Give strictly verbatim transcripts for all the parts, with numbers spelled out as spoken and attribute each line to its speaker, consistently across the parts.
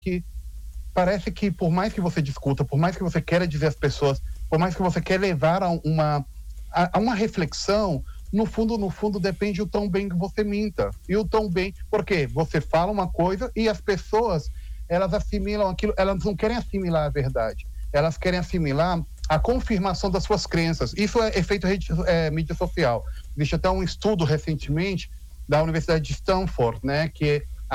Speaker 1: que parece que por mais que você discuta, por mais que você queira dizer às pessoas, por mais que você queira levar a uma, a, a uma reflexão, no fundo, no fundo, depende o tão bem que você minta. E o tão bem, porque você fala uma coisa e as pessoas, elas assimilam aquilo, elas não querem assimilar a verdade, elas querem assimilar a confirmação das suas crenças. Isso é efeito rede, é, mídia social. Existe até um estudo recentemente da Universidade de Stanford, né, que é a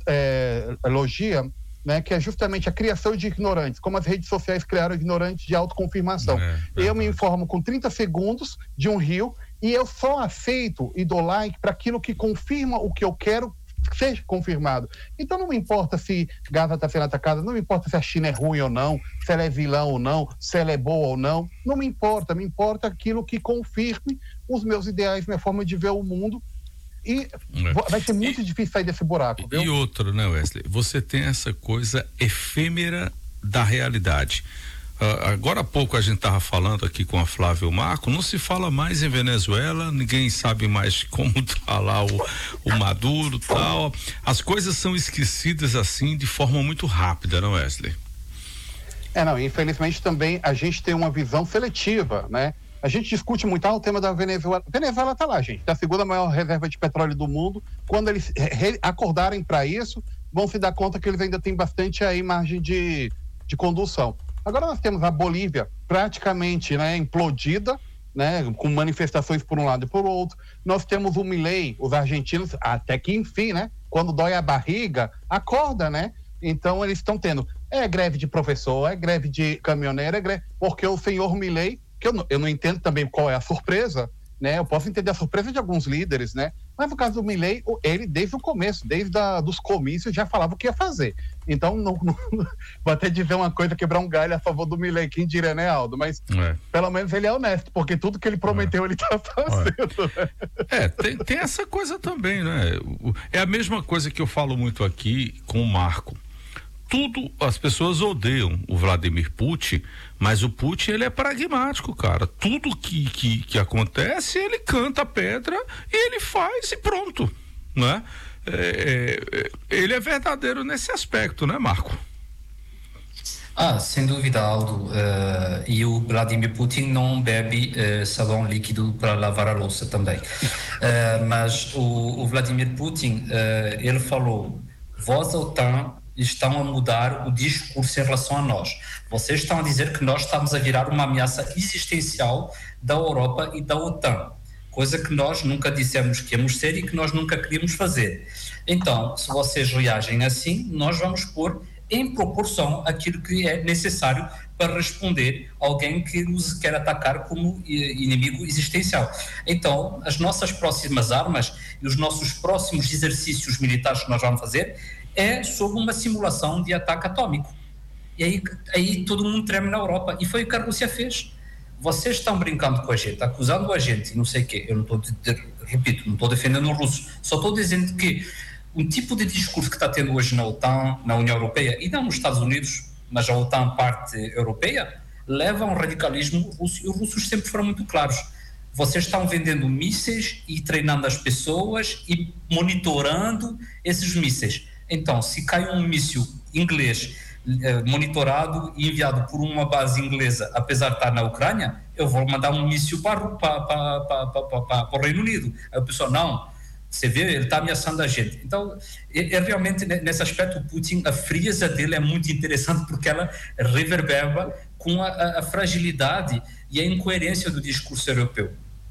Speaker 1: agnologia, né, que é justamente a criação de ignorantes, como as redes sociais criaram ignorantes de autoconfirmação. É, eu me informo com trinta segundos de um rio e eu só aceito e dou like para aquilo que confirma o que eu quero seja confirmado. Então não me importa se Gaza está sendo atacada, não me importa se a China é ruim ou não, se ela é vilã ou não, se ela é boa ou não, não me importa, me importa aquilo que confirme os meus ideais, minha forma de ver o mundo. E é. vai ser muito e, difícil sair desse buraco, viu?
Speaker 2: E outro, né, Wesley? Você tem essa coisa efêmera da realidade. Uh, agora há pouco a gente estava falando aqui com a Flávia Marco, não se fala mais em Venezuela, ninguém sabe mais como tá lá o, o Maduro e tal. As coisas são esquecidas assim de forma muito rápida, não, Wesley?
Speaker 1: É, não, infelizmente também a gente tem uma visão seletiva, né? A gente discute muito ah, o tema da Venezuela. Venezuela tá lá, gente, é a segunda maior reserva de petróleo do mundo. Quando eles re- acordarem para isso, vão se dar conta que eles ainda têm bastante aí margem de, de condução. Agora nós temos a Bolívia praticamente, né, implodida, né, com manifestações por um lado e por outro. Nós temos o Milei, os argentinos, até que enfim, né, quando dói a barriga, acorda, né? Então eles estão tendo, é greve de professor, é greve de caminhoneiro, é greve, porque o senhor Milei, que eu não, eu não entendo também qual é a surpresa, né? Eu posso entender a surpresa de alguns líderes, né? Mas no caso do Milei, ele desde o começo, desde a, dos comícios, já falava o que ia fazer. Então, não, não, vou até dizer uma coisa, quebrar um galho a favor do Milei, quem diria, né, Aldo? Mas é. pelo menos ele é honesto, porque tudo que ele prometeu, é. ele tá fazendo.
Speaker 2: É, né? é tem, tem essa coisa também, né? É a mesma coisa que eu falo muito aqui com o Marco. Tudo, as pessoas odeiam o Vladimir Putin, mas o Putin, ele é pragmático, cara. Tudo que, que, que acontece, ele canta a pedra e ele faz e pronto, né? É, é, ele é verdadeiro nesse aspecto, né, Marco?
Speaker 3: Ah, sem dúvida, Aldo. Uh, e o Vladimir Putin não bebe uh, sabão líquido para lavar a louça também. Uh, mas o, o Vladimir Putin, uh, ele falou, vós, OTAN, estão a mudar o discurso em relação a nós. Vocês estão a dizer que nós estamos a virar uma ameaça existencial da Europa e da OTAN, coisa que nós nunca dissemos que íamos ser e que nós nunca queríamos fazer. Então, se vocês reagem assim, nós vamos pôr em proporção aquilo que é necessário para responder a alguém que nos quer atacar como inimigo existencial. Então, as nossas próximas armas e os nossos próximos exercícios militares que nós vamos fazer é sobre uma simulação de ataque atômico. E aí, aí todo mundo treme na Europa. E foi o que a Rússia fez. Vocês estão brincando com a gente, acusando a gente, não sei o quê. Eu não estou, repito, não estou defendendo os russos. Só estou dizendo que um tipo de discurso que está tendo hoje na OTAN, na União Europeia, e não nos Estados Unidos, mas a OTAN parte europeia, leva a um radicalismo russo. E os russos sempre foram muito claros. Vocês estão vendendo mísseis e treinando as pessoas e monitorando esses mísseis. Então, se cai um míssil inglês eh, monitorado e enviado por uma base inglesa, apesar de estar na Ucrânia, eu vou mandar um míssil para, para, para, para, para, para, para o Reino Unido. Aí o pessoal, não, você vê, ele está ameaçando a gente. Então, é, é realmente, nesse aspecto, o Putin, a frieza dele é muito interessante porque ela reverbera com a, a, a fragilidade e a incoerência do discurso europeu.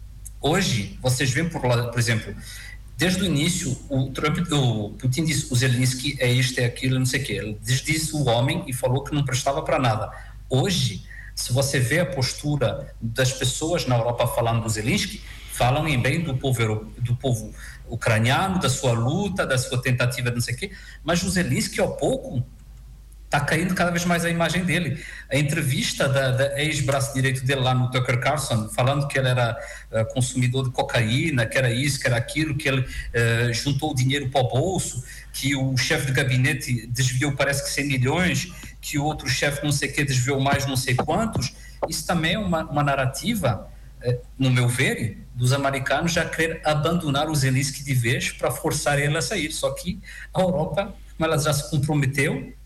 Speaker 3: Hoje, vocês veem, por, lá, por exemplo, desde o início, o, Trump, o Putin disse, o Zelensky é isto, é aquilo, não sei o quê. Ele disse o homem e falou que não prestava para nada. Hoje, se você vê a postura das pessoas na Europa falando do Zelensky, falam em bem do povo, do povo ucraniano, da sua luta, da sua tentativa de não sei o quê, mas o Zelensky, ao pouco, está caindo cada vez mais a imagem dele. A entrevista da, da ex-braço direito dele lá no Tucker Carlson, falando que ele era uh, consumidor de cocaína, que era isso, que era aquilo, que ele uh, juntou o dinheiro para o bolso, que o chefe de gabinete desviou parece que cem milhões, que o outro chefe não sei o que desviou mais não sei quantos. Isso também é uma, uma narrativa, uh, no meu ver, dos americanos já querer abandonar o Zelensky de vez para forçar ele a sair. Só que a Europa, como ela já se comprometeu,